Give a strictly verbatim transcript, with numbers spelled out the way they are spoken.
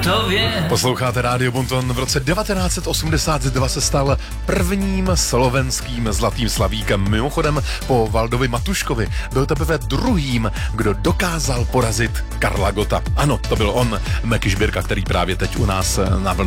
Bartově. Posloucháte Rádio Bonton. V roce devatenáct set osmdesát dva se stal prvním slovenským zlatým slavíkem. Mimochodem po Valdovi Matuškovi byl teprve druhým, kdo dokázal porazit Karla Gotta. Ano, to byl on, Meky Žbírka, který právě teď u nás na vlně